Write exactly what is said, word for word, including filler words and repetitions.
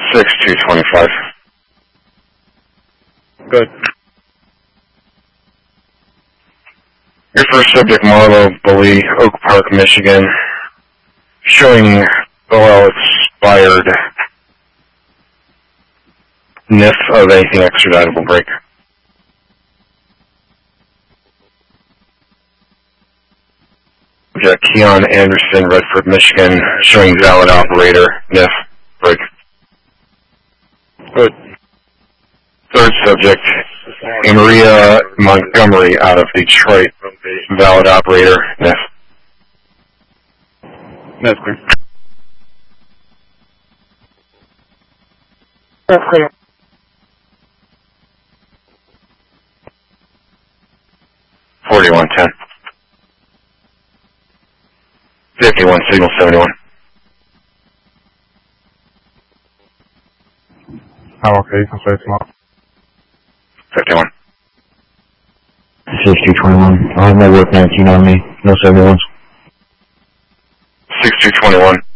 six two twenty-five. Good. Your first subject, Marlo Bully, Oak Park, Michigan, showing O L expired N I F of anything extraditable break. Subject, Keon Anderson, Redford, Michigan, showing valid operator, N I F break. Good. Third subject, Maria Montgomery out of Detroit, valid operator, N I F. That's clear. That's clear. forty-one ten. fifty-one, signal seventy-one. I'm okay, I'll say tomorrow. fifty-one. six two twenty-one. I'll have my work nineteen on me. No seventy-ones. six two twenty-one.